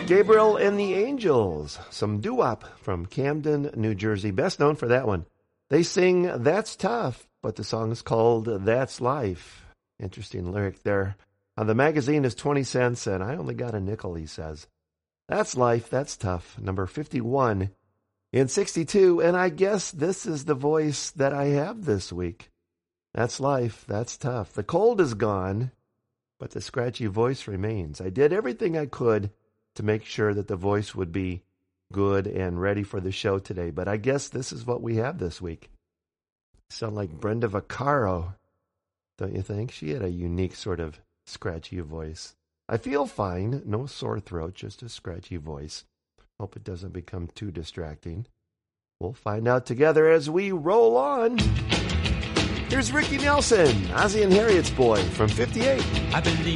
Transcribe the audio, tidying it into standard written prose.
Gabriel and the Angels, some doo-wop from Camden, New Jersey. Best known for that one. They sing That's Tough, but the song is called That's Life. Interesting lyric there. The magazine is 20 cents, and I only got a nickel, he says. That's Life, That's Tough, number 51 in 62, and I guess this is the voice that I have this week. That's life, that's tough. The cold is gone, but the scratchy voice remains. I did everything I could to make sure that the voice would be good and ready for the show today, but I guess this is what we have this week. Sound like Brenda Vaccaro, don't you think? She had a unique sort of scratchy voice. I feel fine, no sore throat, just a scratchy voice. Hope it doesn't become too distracting. We'll find out together as we roll on. Here's Ricky Nelson, Ozzie and Harriet's boy from 58. I believe